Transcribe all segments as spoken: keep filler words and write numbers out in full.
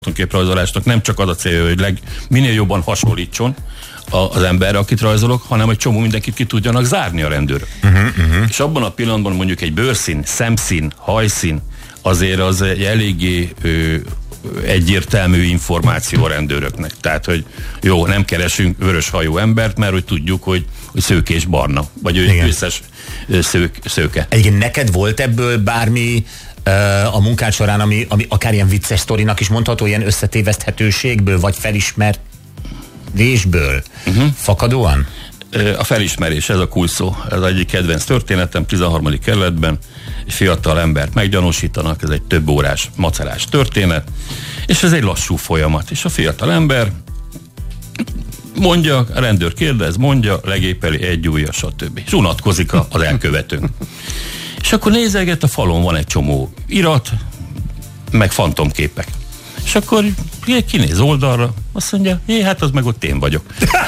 képrajzolásnak nem csak az a célja, hogy leg, minél jobban hasonlítson az emberre, akit rajzolok, hanem egy csomó mindenkit ki tudjanak zárni a rendőrök. Uh-huh, uh-huh. És abban a pillanatban mondjuk egy bőrszín, szemszín, hajszín, azért az egy eléggé ö, egyértelmű információ a rendőröknek. Tehát, hogy jó, nem keresünk vöröshajú embert, mert hogy tudjuk, hogy, hogy szőkés barna, vagy ő összes szők, szőke. Egyébként neked volt ebből bármi a munkád során, ami, ami akár ilyen vicces sztorinak is mondható, ilyen összetéveszthetőségből, vagy felismerésből uh-huh. fakadóan? A felismerés, ez a kulcs szó. Ez egyik kedvenc történetem, tizenharmadik kerületben egy fiatal embert meggyanúsítanak, ez egy több órás macerás történet, és ez egy lassú folyamat. És a fiatal ember mondja, a rendőr kérdez, mondja, legépeli egy ujja, stb. És unatkozik az elkövetőnk. És akkor nézeget, a falon van egy csomó irat, meg fantomképek. És akkor kinéz oldalra, azt mondja, jé, hát az meg ott én vagyok.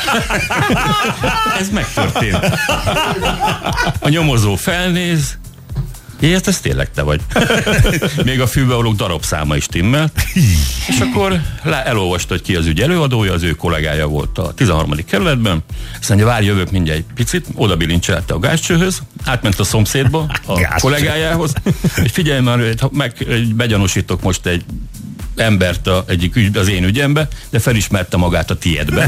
Ez megtörtént. A nyomozó felnéz, jé, hát ez tényleg te vagy. Még a fülbevalók darabszáma is timmel. És akkor elolvasta, hogy ki az ügy előadója, az ő kollégája volt a tizenharmadik kerületben. Azt mondja, várj, jövök mindjárt egy picit, oda bilincselte a gázcsőhöz, átment a szomszédba, a Gázcső. kollégájához, hogy figyelj már, meg begyanúsítok most egy embert a, egyik ügy, az én ügyembe, de felismerte magát a tiédbe.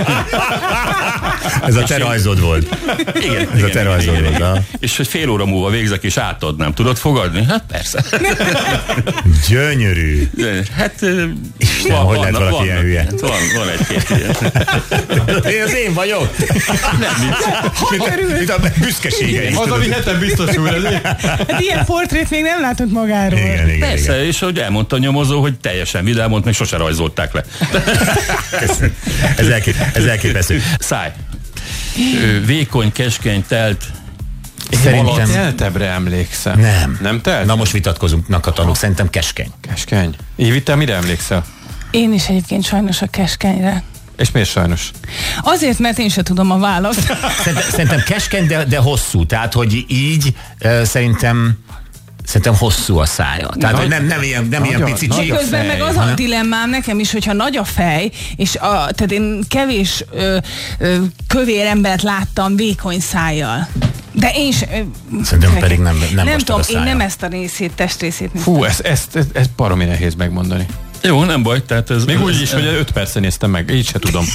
Ez a te rajzod volt. Igen. Ez igen, a te rajzod volt. Igen. És hogy fél óra múlva végzek és átadnám. Tudod fogadni? Hát persze. Gyönyörű. Hát Isten, van, hogy lehet valaki van, ilyen hülye? Van, van egy-két ilyen. Én az én vagyok. Nem, mint, mint a büszkesége is. Az, ami hetem biztosul. Hát ilyen portrét még nem látott magáról. Igen, igen, persze, igen. És ahogy elmondta a nyomozó, hogy teljesen vidámot, még sose rajzolták le. ez, ez, elkép, ez elképesztő. Száj. Vékony, keskeny, telt. Szerintem teltebbre emlékszem. Nem. Nem telt? Na most vitatkozunk a tanúk, szerintem keskeny. Keskeny. Évi, te mire emlékszel? Én is egyébként sajnos a keskenyre. És miért sajnos? Azért, mert én sem tudom a választ. Szerintem, szerintem keskeny, de, de hosszú. Tehát, hogy így uh, szerintem Szerintem hosszú a szája. Tehát, hogy nem, nem ilyen, nem ilyen pici csík. Közben meg az a dilemmám nekem is, hogyha nagy a fej, és a, tehát én kevés ö, ö, kövér embert láttam vékony szájjal. De én sem... Szerintem pedig nem, nem, nem tudom, a szája. én nem ezt a részét, testrészét. Fú, ez, ez, ez, ez baromi nehéz megmondani. Jó, nem baj, tehát ez... Még úgy is, hogy öt percen néztem meg, így se tudom.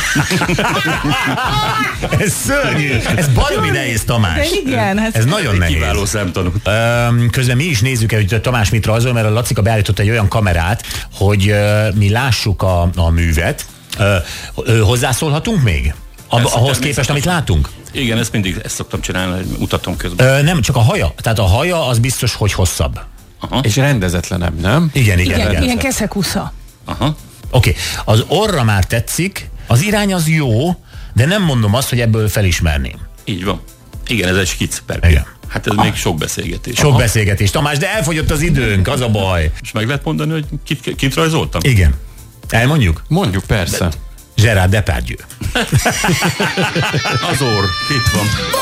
Ez szörnyű, ez baromi nehéz, Tamás. De igen, hát ez nagyon nehéz. Kiváló szemtanú. Közben mi is nézzük el, hogy Tamás mit rajzol, mert a Lacika beállított egy olyan kamerát, hogy mi lássuk a, a művet. Hozzászólhatunk még? A, ahhoz képest, amit látunk? Igen, ezt mindig ezt szoktam csinálni, hogy mutatom közben. Ö, nem, csak a haja. Tehát a haja az biztos, hogy hosszabb. Aha. És rendezetlenebb, nem? Igen, igen. Igen, igen. ilyen keszekusza. Aha. Oké, okay. Az orra már tetszik, az irány az jó, de nem mondom azt, hogy ebből felismerném. Így van. Igen, ez egy skic per Igen. Hát ez ah. még sok beszélgetés. Sok Aha. beszélgetés. Tamás, de elfogyott az időnk, az a baj. És meg lehet mondani, hogy kit, kit rajzoltam? Igen. Elmondjuk? Mondjuk, persze. De Gerard Depardieu. Az orr, itt van.